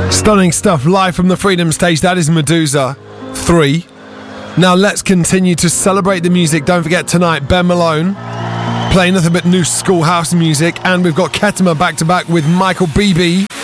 Stunning stuff live from the Freedom Stage. That is Medusa 3. Now let's continue to celebrate the music. Don't forget tonight, Ben Malone playing nothing but new school house music, and we've got Ketema back to back with Michael Bibi.